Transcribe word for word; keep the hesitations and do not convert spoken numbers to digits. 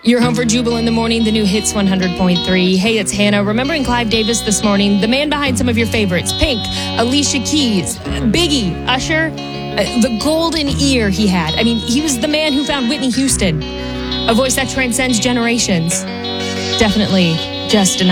You're home for Jubal in the morning, the new Hits one hundred point three. Hey, it's Hannah. Remembering Clive Davis this morning, the man behind some of your favorites, Pink, Alicia Keys, Biggie, Usher, uh, the golden ear he had. I mean, he was the man who found Whitney Houston, a voice that transcends generations. Definitely just an